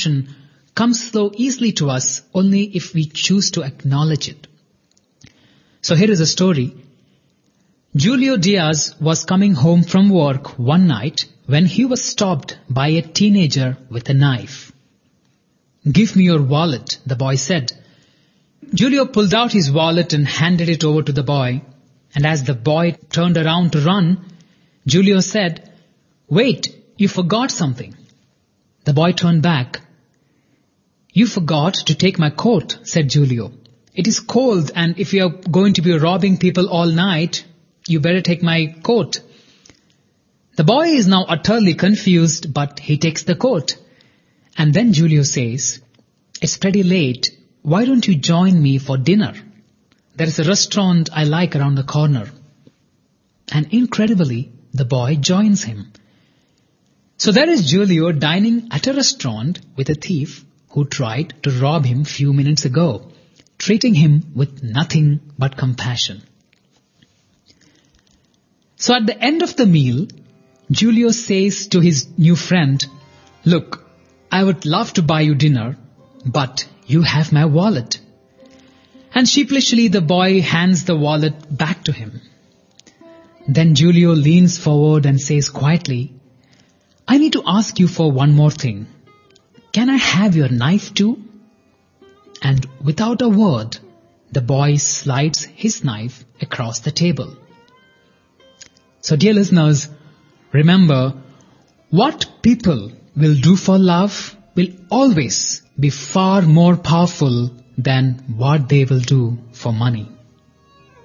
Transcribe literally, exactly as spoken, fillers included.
compassion comes so easily to us only if we choose to acknowledge it. So here is a story. Julio Diaz was coming home from work one night when he was stopped by a teenager with a knife. "Give me your wallet," the boy said. Julio pulled out his wallet and handed it over to the boy. And as the boy turned around to run, Julio said, "Wait, you forgot something." The boy turned back. "You forgot to take my coat," said Julio. "It is cold, and if you are going to be robbing people all night, you better take my coat." The boy is now utterly confused, but he takes the coat. And then Julio says, "It's pretty late. Why don't you join me for dinner? There is a restaurant I like around the corner." And incredibly, the boy joins him. So there is Julio dining at a restaurant with a thief who tried to rob him few minutes ago, treating him with nothing but compassion. So at the end of the meal, Julio says to his new friend, "Look, I would love to buy you dinner, but you have my wallet." And sheepishly the boy hands the wallet back to him. Then Julio leans forward and says quietly, "I need to ask you for one more thing. Can I have your knife too?" And without a word, the boy slides his knife across the table. So dear listeners, remember, what people will do for love will always be far more powerful than what they will do for money.